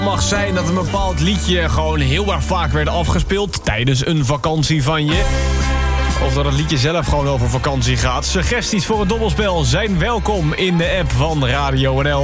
mag zijn dat een bepaald liedje gewoon heel erg vaak werd afgespeeld tijdens een vakantie van je. Of dat het liedje zelf gewoon over vakantie gaat. Suggesties voor het dobbelspel zijn welkom in de app van Radio NL.